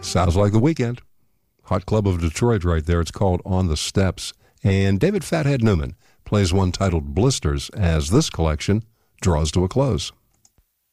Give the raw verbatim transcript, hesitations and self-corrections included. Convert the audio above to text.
Sounds like the weekend. Hot Club of Detroit right there. It's called On the Steps. And David Fathead Newman plays one titled Blisters as this collection draws to a close.